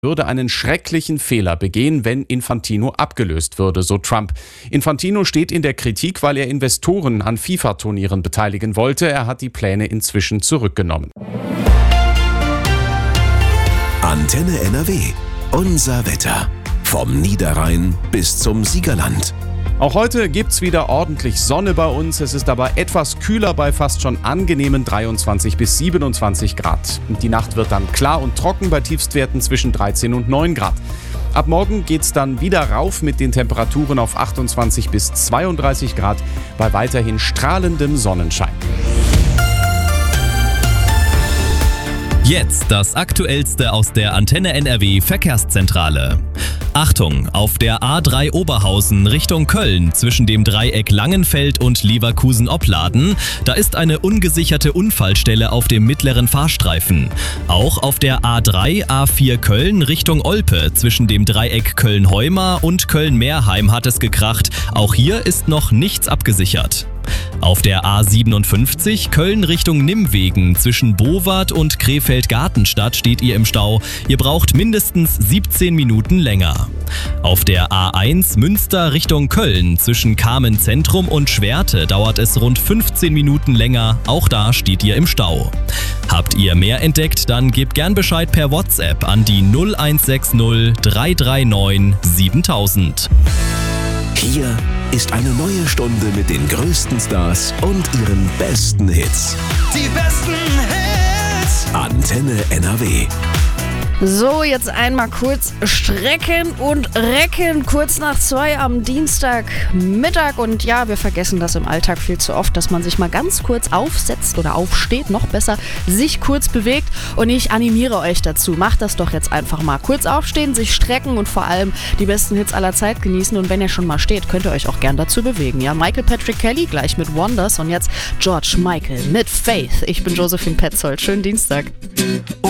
würde einen schrecklichen Fehler begehen, wenn Infantino abgelöst würde, so Trump. Infantino steht in der Kritik, weil er Investoren an FIFA-Turnieren beteiligen wollte. Er hat die Pläne inzwischen zurückgenommen. Antenne NRW. Unser Wetter. Vom Niederrhein bis zum Siegerland. Auch heute gibt's wieder ordentlich Sonne bei uns. Es ist aber etwas kühler bei fast schon angenehmen 23 bis 27 Grad. Die Nacht wird dann klar und trocken bei Tiefstwerten zwischen 13 und 9 Grad. Ab morgen geht's dann wieder rauf mit den Temperaturen auf 28 bis 32 Grad bei weiterhin strahlendem Sonnenschein. Jetzt das Aktuellste aus der Antenne NRW Verkehrszentrale. Achtung, auf der A3 Oberhausen Richtung Köln zwischen dem Dreieck Langenfeld und Leverkusen-Opladen, da ist eine ungesicherte Unfallstelle auf dem mittleren Fahrstreifen. Auch auf der A3 A4 Köln Richtung Olpe zwischen dem Dreieck Köln-Heumar und Köln-Meerheim hat es gekracht. Auch hier ist noch nichts abgesichert. Auf der A57 Köln Richtung Nimwegen zwischen Bowart und Krefeld-Gartenstadt steht ihr im Stau. Ihr braucht mindestens 17 Minuten länger. Auf der A1 Münster Richtung Köln zwischen Kamen-Zentrum und Schwerte dauert es rund 15 Minuten länger. Auch da steht ihr im Stau. Habt ihr mehr entdeckt, dann gebt gern Bescheid per WhatsApp an die 0160 339 7000. Hier ist eine neue Stunde mit den größten Stars und ihren besten Hits. Die besten Hits. Antenne NRW. So, jetzt einmal kurz strecken und recken, kurz nach 2 am Dienstagmittag. Und ja, wir vergessen das im Alltag viel zu oft, dass man sich mal ganz kurz aufsetzt oder aufsteht, noch besser, sich kurz bewegt. Und ich animiere euch dazu, macht das doch jetzt einfach mal. Kurz aufstehen, sich strecken und vor allem die besten Hits aller Zeit genießen. Und wenn ihr schon mal steht, könnt ihr euch auch gern dazu bewegen. Ja, Michael Patrick Kelly gleich mit Wonders und jetzt George Michael mit Faith. Ich bin Josephine Petzold. Schönen Dienstag.